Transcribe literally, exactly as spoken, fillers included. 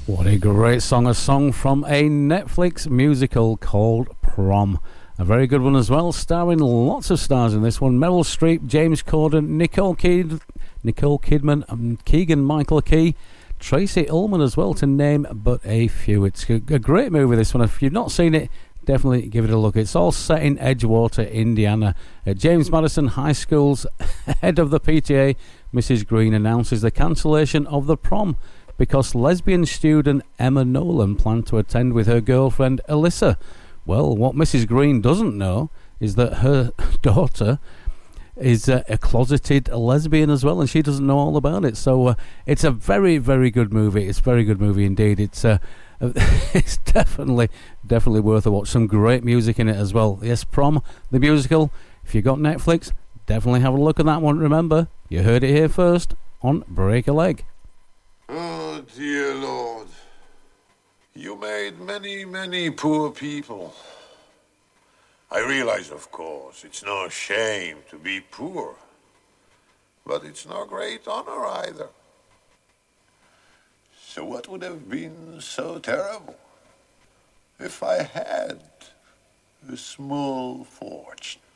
What a great song, a song from a Netflix musical called Prom. A very good one as well, starring lots of stars in this one. Meryl Streep, James Corden, Nicole, Kid- Nicole Kidman, and Keegan-Michael Key, Tracy Ullman as well, to name but a few. It's a, a great movie, this one. If you've not seen it, definitely give it a look. It's all set in Edgewater, Indiana. At James Madison High School's head of the P T A, Missus Green, announces the cancellation of the prom because lesbian student Emma Nolan planned to attend with her girlfriend Alyssa. Well, what Missus Green doesn't know is that her daughter is uh, a closeted lesbian as well, and she doesn't know all about it. So uh, it's a very, very good movie. It's a very good movie indeed. It's uh, it's definitely, definitely worth a watch. Some great music in it as well. Yes, Prom, the musical. If you got Netflix, definitely have a look at that one. Remember, you heard it here first on Break a Leg. Oh, dear Lord. You made many, many poor people. I realize, of course, it's no shame to be poor. But it's no great honor either. So what would have been so terrible if I had a small fortune?